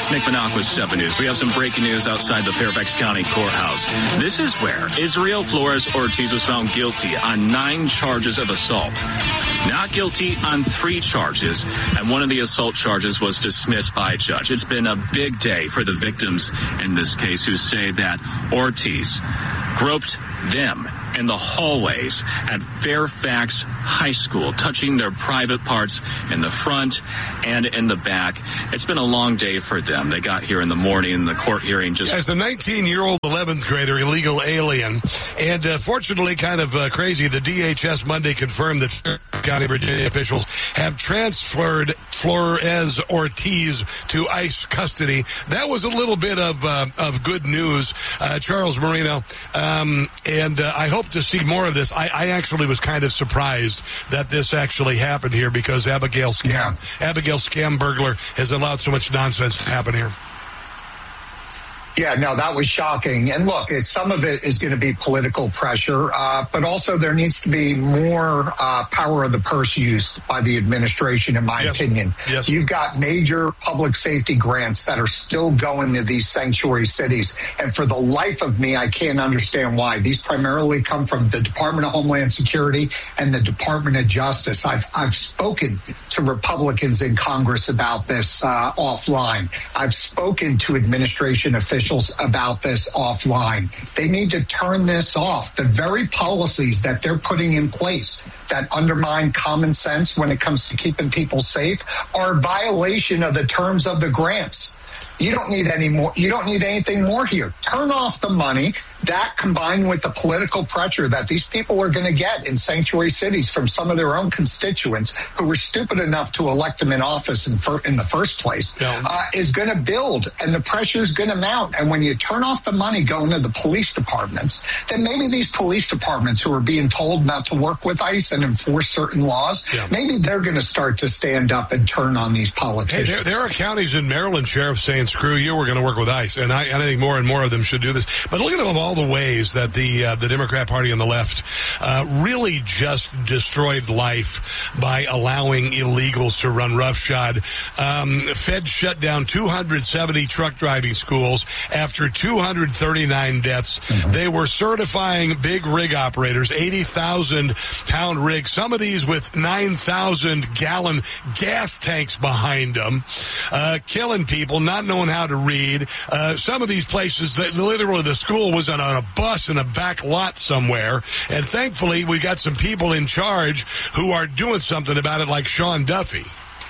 Nick Minock with 7 News. We have some breaking news outside the Fairfax County Courthouse. This is where Israel Flores Ortiz was found guilty on 9 charges of assault. Not guilty on 3 charges, and one of the assault charges was dismissed by a judge. It's been a big day for the victims in this case who say that Ortiz groped them in the hallways at Fairfax High School, touching their private parts in the front and in the back. It's been a long day for them. They got here in the morning in the court hearing just... As a 19-year-old 11th grader, illegal alien, and fortunately kind of crazy, the DHS Monday confirmed that Fairfax County, Virginia officials have transferred Flores Ortiz to ICE custody. That was a little bit of good news, Charles Marino, and I hope to see more of this. I actually was kind of surprised that this actually happened here because Abigail Scambergler has allowed so much nonsense to happen here. Yeah, no, that was shocking. And look, some of it is going to be political pressure, but also there needs to be more power of the purse used by the administration, in my opinion. Yes. You've got major public safety grants that are still going to these sanctuary cities. And for the life of me, I can't understand why. These primarily come from the Department of Homeland Security and the Department of Justice. I've spoken to Republicans in Congress about this offline. I've spoken to administration officials about this offline. They need to turn this off. The very policies that they're putting in place that undermine common sense when it comes to keeping people safe are a violation of the terms of the grants. You don't need any more. You don't need anything more here. Turn off the money. That combined with the political pressure that these people are going to get in sanctuary cities from some of their own constituents who were stupid enough to elect them in office in the first place is going to build, and the pressure is going to mount. And when you turn off the money going to the police departments, then maybe these police departments who are being told not to work with ICE and enforce certain laws, maybe they're going to start to stand up and turn on these politicians. Hey, there are counties in Maryland, sheriffs saying, screw you, we're going to work with ICE. And I think more and more of them should do this. But look at them all the ways that the Democrat Party on the left really just destroyed life by allowing illegals to run roughshod. Feds shut down 270 truck driving schools after 239 deaths. Mm-hmm. They were certifying big rig operators, 80,000-pound rigs, some of these with 9,000-gallon gas tanks behind them, killing people, not knowing how to read. Some of these places, that literally the school was on a bus in a back lot somewhere, and thankfully we got some people in charge who are doing something about it, like Sean Duffy.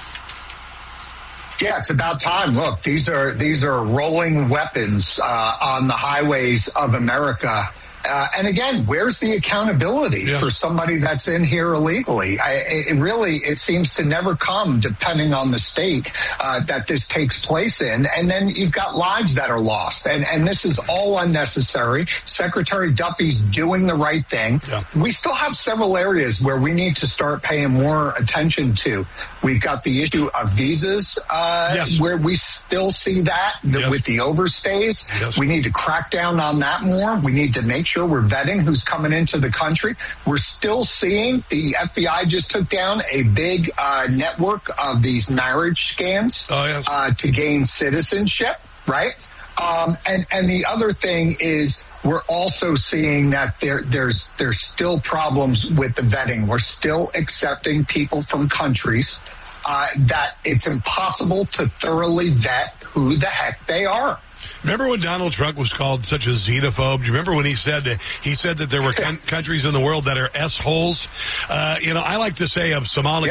Yeah, it's about time. Look, these are rolling weapons on the highways of America. And again, where's the accountability for somebody that's in here illegally? It seems to never come, depending on the state that this takes place in. And then you've got lives that are lost. And this is all unnecessary. Secretary Duffy's doing the right thing. Yeah. We still have several areas where we need to start paying more attention to. We've got the issue of visas, where we still see that with the overstays. Yes. We need to crack down on that more. We need to make sure we're vetting who's coming into the country. We're still seeing the FBI just took down a big network of these marriage scams to gain citizenship, right? And the other thing is we're also seeing that there's still problems with the vetting. We're still accepting people from countries that it's impossible to thoroughly vet who the heck they are. Remember when Donald Trump was called such a xenophobe? Do you remember when he said that there were countries in the world that are S-holes? I like to say of Somalia,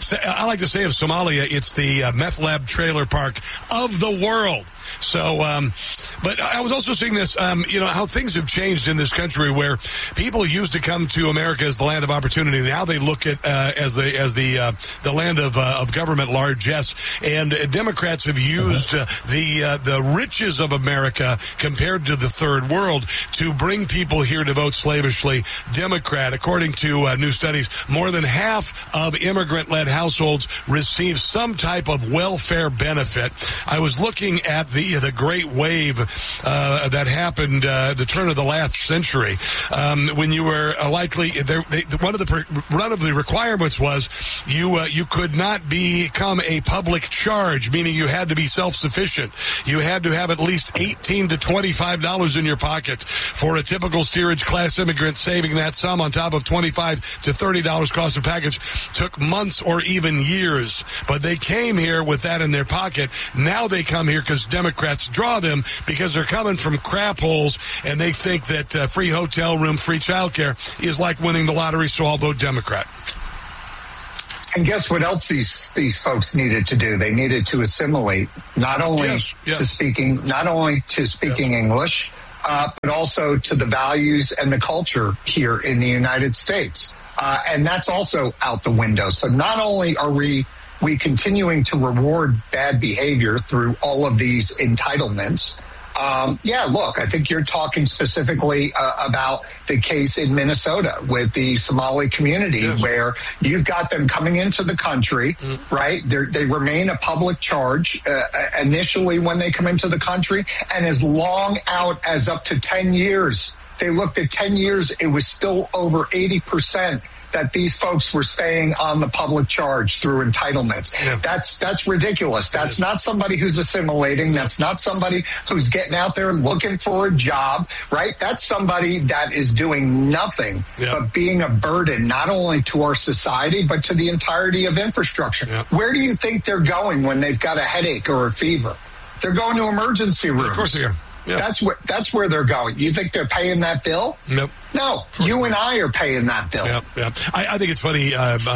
it's the meth lab trailer park of the world. So, but I was also seeing this, how things have changed in this country where people used to come to America as the land of opportunity. Now they look at, as the land of government largesse. And Democrats have used, the riches of America compared to the third world to bring people here to vote slavishly Democrat. According to new studies, more than half of immigrant-led households receive some type of welfare benefit. I was looking at the great wave that happened the turn of the last century, when you were likely one of the requirements was you could not become a public charge, meaning you had to be self-sufficient. You had to have at least $18 to $25 in your pocket. For a typical steerage class immigrant, saving that sum on top of $25 to $30 cost of package took months or even years. But they came here with that in their pocket. Now they come here because Democrats draw them, because they're coming from crap holes, and they think that free hotel room, free childcare is like winning the lottery, so I'll vote Democrat. And guess what else these folks needed to do? They needed to assimilate, not only to speaking English, but also to the values and the culture here in the United States. And that's also out the window. So not only are we continuing to reward bad behavior through all of these entitlements. Look, I think you're talking specifically about the case in Minnesota with the Somali community, where you've got them coming into the country, right? They remain a public charge initially when they come into the country, and as long out as up to 10 years. They looked at 10 years, it was still over 80% that these folks were staying on the public charge through entitlements. Yeah. That's ridiculous. That's not somebody who's assimilating. That's not somebody who's getting out there looking for a job, right? That's somebody that is doing nothing but being a burden, not only to our society, but to the entirety of infrastructure. Yeah. Where do you think they're going when they've got a headache or a fever? They're going to emergency rooms. Of course they are. Yeah. That's where they're going. You think they're paying that bill? Nope. No, you and I are paying that bill. Yeah. I think it's funny,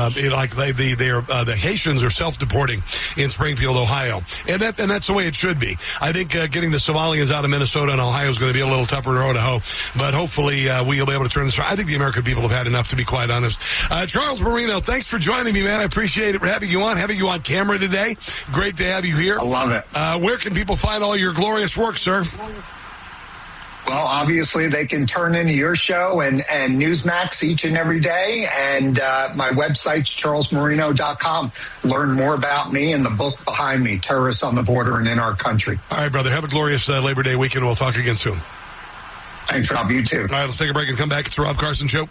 the Haitians are self-deporting in Springfield, Ohio. And that's the way it should be. I think getting the Somalians out of Minnesota and Ohio is going to be a little tougher road to hoe. But hopefully we'll be able to turn this around. I think the American people have had enough, to be quite honest. Charles Marino, thanks for joining me, man. I appreciate it, having you on camera today. Great to have you here. I love it. Where can people find all your glorious work, sir? Well, obviously, they can turn into your show and Newsmax each and every day. And my website's charlesmarino.com. Learn more about me and the book behind me, Terrorists on the Border and in Our Country. All right, brother. Have a glorious Labor Day weekend. We'll talk again soon. Thanks, Rob. You too. All right, let's take a break and come back. It's the Rob Carson Show.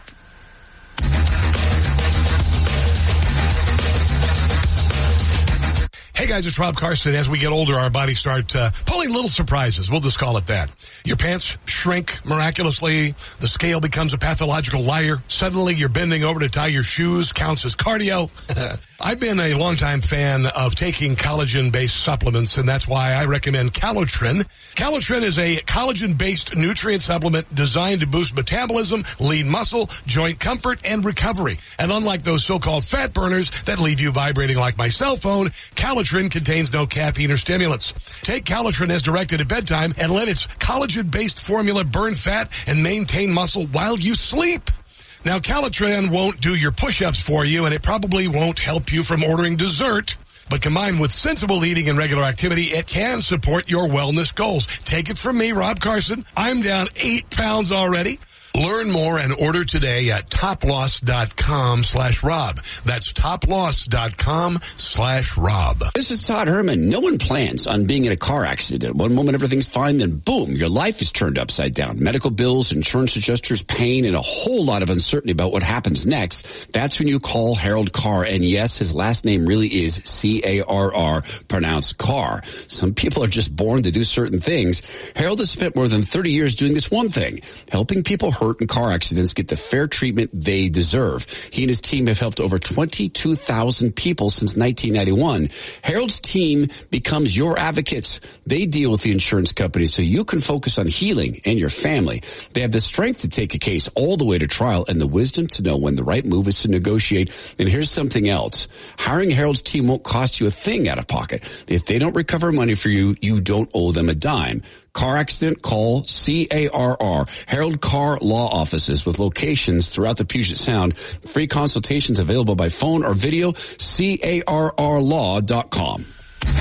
Hey guys, it's Rob Carson. As we get older, our bodies start pulling little surprises. We'll just call it that. Your pants shrink miraculously. The scale becomes a pathological liar. Suddenly you're bending over to tie your shoes. Counts as cardio. I've been a longtime fan of taking collagen-based supplements, and that's why I recommend Calotren. Calotren is a collagen-based nutrient supplement designed to boost metabolism, lean muscle, joint comfort, and recovery. And unlike those so-called fat burners that leave you vibrating like my cell phone, Calotren contains no caffeine or stimulants. Take Calotren as directed at bedtime and let its collagen-based formula burn fat and maintain muscle while you sleep. Now, Calotren won't do your push-ups for you, and it probably won't help you from ordering dessert. But combined with sensible eating and regular activity, it can support your wellness goals. Take it from me, Rob Carson. I'm down 8 pounds already. Learn more and order today at toploss.com/Rob. That's toploss.com/Rob. This is Todd Herman. No one plans on being in a car accident. One moment everything's fine, then boom, your life is turned upside down. Medical bills, insurance adjusters, pain, and a whole lot of uncertainty about what happens next. That's when you call Harold Carr. And yes, his last name really is C-A-R-R, pronounced Carr. Some people are just born to do certain things. Harold has spent more than 30 years doing this one thing, helping people hurt in car accidents get the fair treatment they deserve. He and his team have helped over 22,000 people since 1991. Harold's team becomes your advocates. They deal with the insurance company so you can focus on healing and your family. They have the strength to take a case all the way to trial and the wisdom to know when the right move is to negotiate. And here's something else. Hiring Harold's team won't cost you a thing out of pocket. If they don't recover money for you, you don't owe them a dime. Car accident, call C-A-R-R, Harold Carr Law Offices with locations throughout the Puget Sound. Free consultations available by phone or video, carrlaw.com.